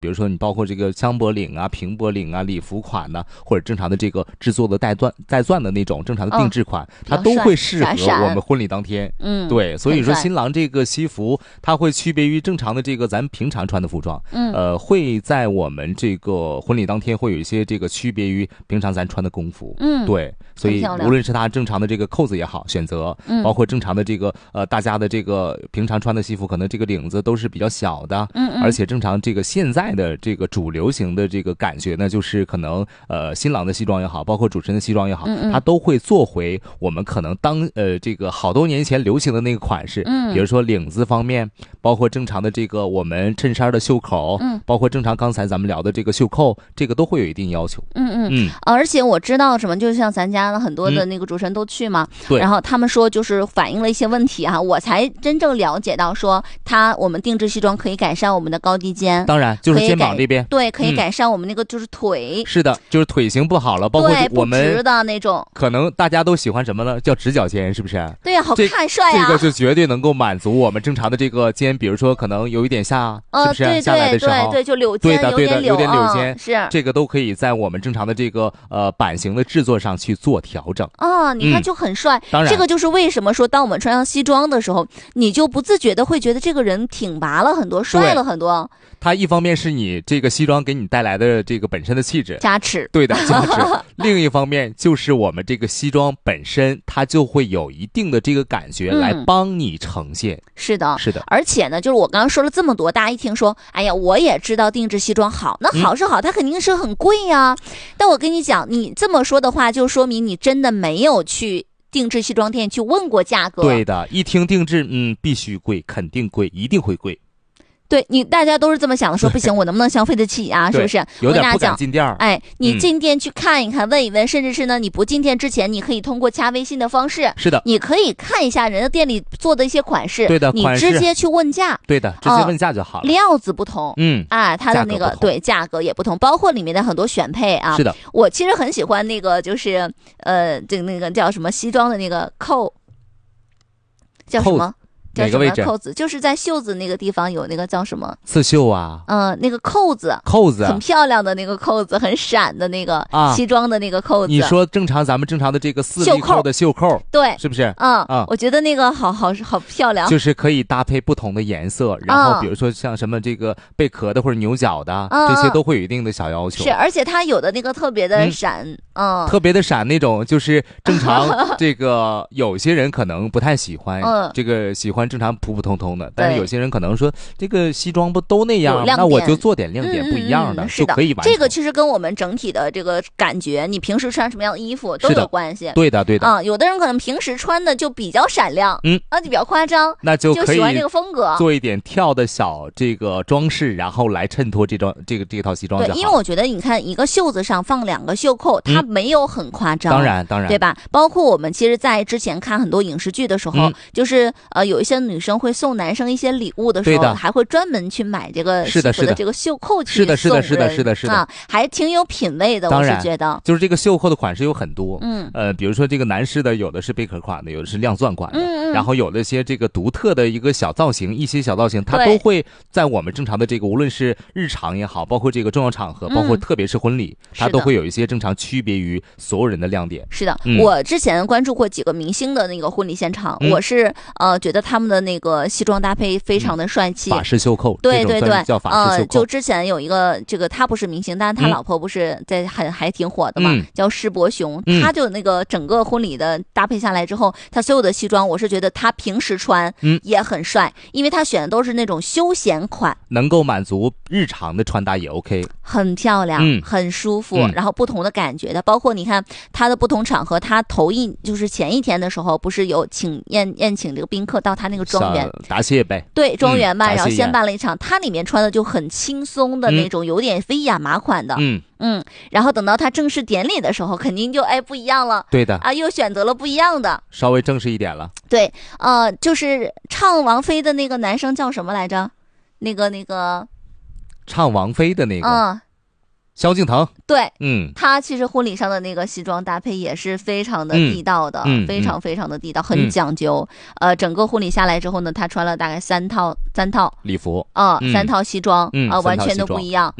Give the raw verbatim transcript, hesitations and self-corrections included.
比如说你包括这个枪脖领啊、平脖领啊、礼服款呢、啊，或者正常的这个制作的带钻带钻的那种正常的定制款，嗯、它都会适合我们婚礼当天。嗯，对，所以说新郎这个西服它会区别于正常的这个咱平常穿的服装，嗯，呃，会在我们这个婚礼当天会有一些这个区别于平常咱穿的工服。嗯，对，所以无论是它正常的这个扣子也好选择，嗯，包括正常的这个呃大家的这个平常穿的西服，可能这个领子都是比较小的，嗯嗯，而且正常这个现在的这个主流行的这个感觉呢，就是可能呃新郎的西装也好，包括主持人的西装也好，嗯嗯，它都会做回我们可能当呃这个好多年前流行的那个款式，嗯，比如说领子方面，包括正常的这个我们衬衫的袖口，嗯，包括正常刚才咱们聊的这个袖扣，这个都会有一定要求。 嗯嗯嗯，而且我知道什么，就像咱家很多的那个主持人都去嘛，嗯，然后他们说就是反映了一些问题啊，我才真正了解到说，他我们定制西装可以改善我们的高低肩， 当然就是肩膀这边， 对，可以改善我们那个就是腿， 嗯，是的，就是腿型不好了，包括我们不直的那种， 可能大家都喜欢什么呢？叫直角肩，是不是？ 对呀，好看帅啊！这个就绝对能够满足我们正常的这个肩，比如说可能有一点下， 呃、 是不是？ 对对下来的时候， 对对，就柳肩， 对的对的，有点柳肩， 嗯，是这个都可以在我们正常的这个呃版型的制作上去做调整。 哦，你看就很帅，嗯， 当然， 这个就是为什么说当我们穿上西装的时候，你就不自觉的会觉得这个人挺拔了很多，帅了很多。 它一方面是你这个西装给你带来的这个本身的气质加持， 对的加持另一方面就是我们这个西装本身它就会有一定的这个感觉来帮你呈现。嗯， 是的是的， 而且呢就是我刚刚说了这么多，大家一听说哎呀我也知道定制西装好，那好是好，嗯，它肯定是很贵呀，但我跟你讲，你这么说的话就说明你真的没有去定制西装店去问过价格。 对的，一听定制嗯必须贵，肯定贵，一定会贵。 对，你大家都是这么想的，说不行我能不能消费得起啊，是不是？ 有点不敢进店。 哎，你进店去看一看，嗯，问一问，甚至是呢你不进店之前你可以通过加微信的方式， 是的， 你可以看一下人家店里做的一些款式， 对的， 你直接去问价， 对的，直接问价就好了。 呃、料子不同， 嗯， 啊，它的那个对价格也不同，包括里面的很多选配啊。 是的， 我其实很喜欢那个就是呃这个那个叫什么西装的那个扣，叫什么？ 哪个位置？ 扣子就是在袖子那个地方有那个叫什么刺绣啊？ 嗯，那个扣子， 扣子很漂亮的那个扣子，很闪的那个西装的那个扣子。 啊，你说正常咱们正常的这个四粒扣的袖扣， 对， 是不是？ 嗯嗯，我觉得那个好好好漂亮， 就是可以搭配不同的颜色，然后比如说像什么这个贝壳的或者牛角的，嗯，这些都会有一定的小要求。 是，而且它有的那个特别的闪，嗯， 嗯特别的闪那种，就是正常这个有些人可能不太喜欢，嗯，这个喜欢正常普普通通。但是有些人可能说这个西装不都那样，那我就做点亮点不一样的， 嗯嗯、是的， 就可以完成。 这个其实跟我们整体的这个感觉，你平时穿什么样的衣服都有关系。 对的，对的。 啊、嗯，有的人可能平时穿的就比较闪亮， 嗯， 啊就比较夸张， 那就可以就喜欢这个风格， 做一点跳的小这个装饰，然后来衬托这装这个这套西装就好。 对，因为我觉得你看一个袖子上放两个袖扣，它没有很夸张， 嗯、当然当然， 对吧？包括我们其实，在之前看很多影视剧的时候，嗯、就是呃有一些女生会送男生一些礼物的时候，还会专门去买这个西服的这个袖扣去送人， 是的，是的，是的，是的，是的， 啊，还挺有品味的。我是觉得， 就是这个袖扣的款式有很多， 嗯， 呃，比如说这个男士的，有的是贝壳款的，有的是亮钻款的，嗯嗯，然后有的些这个独特的一个小造型，一些小造型，它都会在我们正常的这个无论是日常也好，包括这个重要场合，包括特别是婚礼，嗯、它都会有一些正常区别于所有人的亮点。 是的，嗯、我之前关注过几个明星的那个婚礼现场，嗯、我是呃觉得他们的那个西装搭配非常的帅气。 法式袖扣， 对对对， 叫法式袖扣。 呃，就之前有一个这个他不是明星，但是他老婆不是在很还挺火的嘛， 嗯、 叫施伯雄， 嗯、 他就那个整个婚礼的搭配下来之后，他所有的西装，我是觉得他平时穿也很帅，嗯、因为他选的都是那种休闲款， 能够满足日常的穿搭也 OK， 很漂亮， 嗯、 很舒服， 嗯、 然后不同的感觉的，包括你看他的不同场合，他头一就是前一天的时候，不是有请宴宴请这个宾客到他那个庄园答谢呗， 对庄园嘛， 嗯、 然后先办了一场，他里面穿的就很轻松的那种，嗯、有点非亚麻款的， 嗯嗯，然后等到他正式典礼的时候，肯定就哎不一样了， 对的啊，又选择了不一样的， 稍微正式一点了。 对，呃，就是唱王菲的那个男生叫什么来着？那个那个唱王菲的那个， 嗯， 萧敬腾， 对， 嗯， 他其实婚礼上的那个西装搭配也是非常的地道的， 嗯、 非常非常的地道，很讲究。嗯、呃，整个婚礼下来之后呢，他穿了大概三套三套礼服啊、呃嗯，三套西装啊、 嗯呃，完全都不一样。